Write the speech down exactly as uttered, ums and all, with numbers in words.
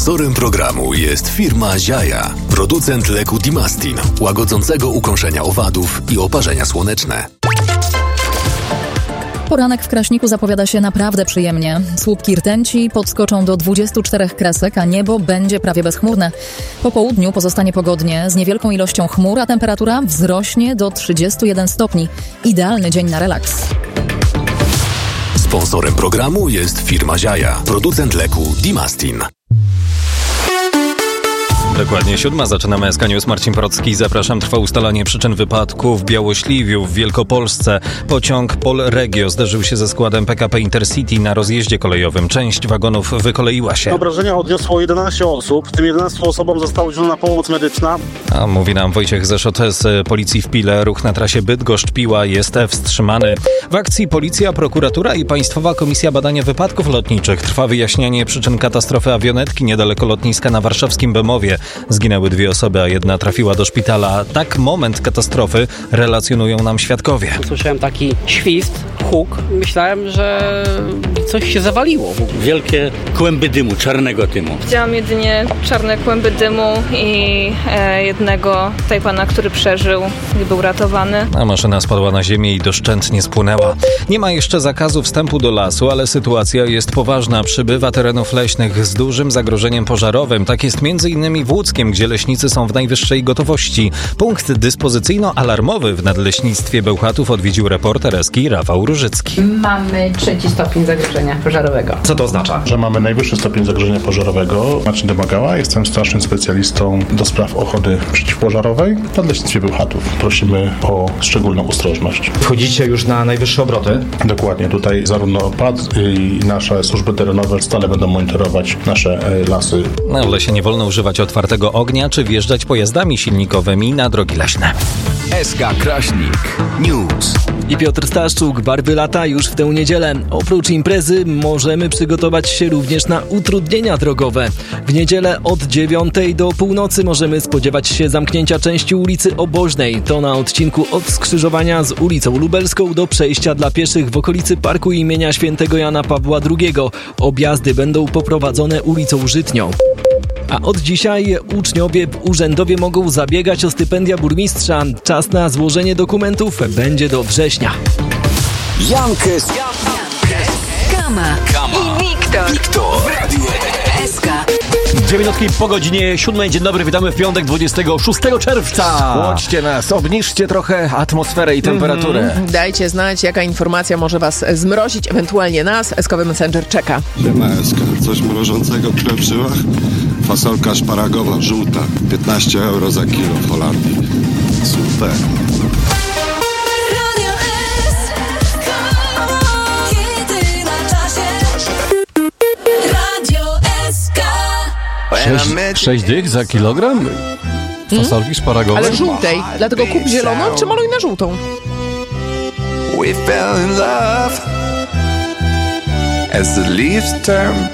Sponsorem programu jest firma Ziaja, producent leku Dimastin, łagodzącego ukąszenia owadów i oparzenia słoneczne. Poranek w Kraśniku zapowiada się naprawdę przyjemnie. Słupki rtęci podskoczą do dwudziestu czterech kresek, a niebo będzie prawie bezchmurne. Po południu pozostanie pogodnie, z niewielką ilością chmur, a temperatura wzrośnie do trzydziestu jeden stopni. Idealny dzień na relaks. Sponsorem programu jest firma Ziaja, producent leku Dimastin. Dokładnie siódma, zaczynamy S K News. Marcin Procki, zapraszam. Trwa ustalanie przyczyn wypadku w Białośliwiu w Wielkopolsce. Pociąg Polregio zderzył się ze składem P K P Intercity na rozjeździe kolejowym. Część wagonów wykoleiła się. Obrażenia odniosło jedenaście osób, w tym jedenastu osobom została udzielona pomoc medyczna. A mówi nam Wojciech Zeszot z Policji w Pile. Ruch na trasie Bydgoszcz-Piła jest wstrzymany. W akcji Policja, Prokuratura i Państwowa Komisja Badania Wypadków Lotniczych. Trwa wyjaśnianie przyczyn katastrofy awionetki niedaleko lotniska na warszawskim Bemowie. Zginęły dwie osoby, a jedna trafiła do szpitala. Tak moment katastrofy relacjonują nam świadkowie. Usłyszałem taki świst, huk. Myślałem, że coś się zawaliło. Wielkie kłęby dymu, czarnego dymu. Widziałam jedynie czarne kłęby dymu i e, jednego tutaj pana, który przeżył i był ratowany. A maszyna spadła na ziemię i doszczętnie spłynęła. Nie ma jeszcze zakazu wstępu do lasu, ale sytuacja jest poważna. Przybywa terenów leśnych z dużym zagrożeniem pożarowym. Tak jest między innymi w Łódzkiem, gdzie leśnicy są w najwyższej gotowości. Punkt dyspozycyjno-alarmowy w Nadleśnictwie Bełchatów odwiedził reporter Eski Rafał Różycki. Mamy trzeci stopień zagrożenia pożarowego. Co to oznacza? Że mamy najwyższy stopień zagrożenia pożarowego. Marcin Domagała, jestem starszym specjalistą do spraw ochrony przeciwpożarowej w Nadleśnictwie Bełchatów. Prosimy o szczególną ostrożność. Wchodzicie już na najwyższe obroty? Dokładnie. Tutaj zarówno P A D i nasze służby terenowe stale będą monitorować nasze lasy. Na lesie nie wolno używać otwartego ognia czy wjeżdżać pojazdami silnikowymi na drogi leśne. S K Kraśnik News. I Piotr Staszczuk, barwy lata już w tę niedzielę. Oprócz imprezy możemy przygotować się również na utrudnienia drogowe. W niedzielę od dziewiątej do północy możemy spodziewać się zamknięcia części ulicy Oboźnej. To na odcinku od skrzyżowania z ulicą Lubelską do przejścia dla pieszych w okolicy Parku imienia Świętego Jana Pawła drugiego. Objazdy będą poprowadzone ulicą Żytnią. A od dzisiaj uczniowie urzędowie mogą zabiegać o stypendia burmistrza. Czas na złożenie dokumentów będzie do września. Jankes, Kama, Kama i Wiktor, Wiktor w Radiu S K. Dwie minutki po godzinie siódmej. Dzień dobry, witamy w piątek dwudziestego szóstego czerwca. Chłodźcie nas, obniżcie trochę atmosferę i temperaturę. Mm-hmm. Dajcie znać, jaka informacja może was zmrozić, ewentualnie nas. S-kowy Messenger czeka. Siema S K, coś mrożącego krew w żyłach? Fasolka szparagowa, żółta, piętnaście euro za kilo w Holandii. Super. Sześć, sześć dych za kilogram? Fasolki szparagowe? Ale żółtej, dlatego kup zieloną czy maluj na żółtą. We fell in love as the leaves turn